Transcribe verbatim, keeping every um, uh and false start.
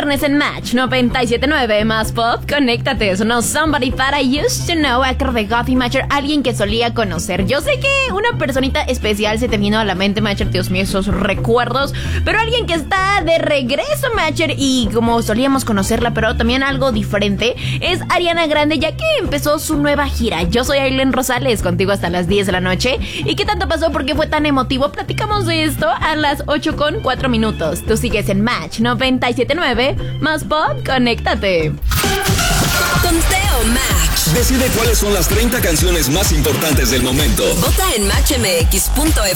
viernes en Match noventa y siete punto nueve más pop. Conéctate, sonó Somebody That I Used to Know, actor de Goth y Matcher, alguien que solía conocer. Yo sé que una personita especial se te vino a la mente, Matcher, Dios mío, esos recuerdos, pero alguien que está de regreso, Matcher, y como solíamos conocerla, pero también algo diferente, es Ariana Grande, ya que empezó su nueva gira. Yo soy Aileen Rosales, contigo hasta las diez de la noche. ¿Y qué tanto pasó? ¿Por qué fue tan emotivo? Platicamos de esto a las ocho con cuatro minutos. Tú sigues en Match noventa y siete punto nueve más pop. Conéctate. Conteo Match. Decide cuáles son las treinta canciones más importantes del momento. Vota en match m x punto